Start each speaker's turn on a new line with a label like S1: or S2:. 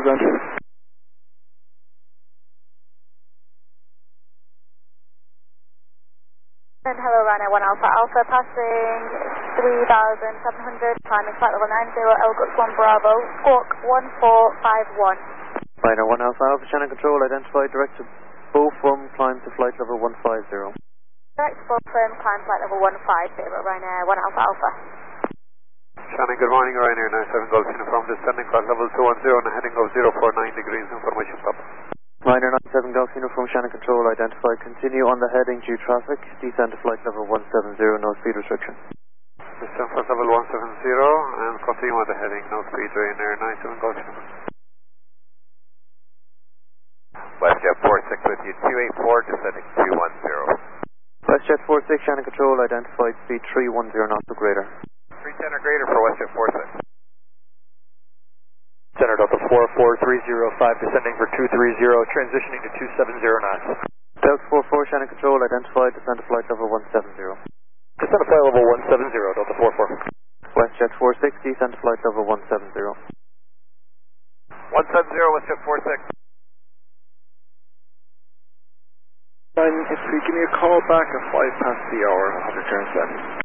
S1: grand.
S2: And hello, Ryanair 1 Alpha Alpha, passing 3,700, climbing flight level 90, Elgus 1 Bravo, squawk 1451.
S3: Ryanair 1 Alpha Alpha, Shannon Control, identified, direct to Beaufort, climb to flight level 150.
S2: Direct to Beaufort, climb flight level 150, Ryanair 1 Alpha Alpha.
S4: Shannon, good morning, Ryanair 97 Golf Uniform, descending flight level 210 and a heading of 049 degrees, information stop.
S3: Ryanair 97 Golf Uniform, Shannon Control, identified, continue on the heading due traffic, descend to flight level 170, no speed restriction.
S4: Descend flight level 170 and continue on the heading, no speed, Ryanair 97 Golf Uniform.
S5: WestJet 46 with you, 284, descending 210.
S3: WestJet 46, Shannon Control, identified, speed 310 knots or greater.
S5: 310 or greater for WestJet 46.
S1: Center Delta 44305, descending for 230, transitioning to 270 knots.
S3: Delta 44, Shannon Control, identified, descend to flight level 170.
S1: Descend to flight level 170, Delta 44.
S3: WestJet 46, descend to flight level 170.
S5: 170, WestJet 46.
S1: If we give me a call back at 5 past the hour, I'll have your turn set.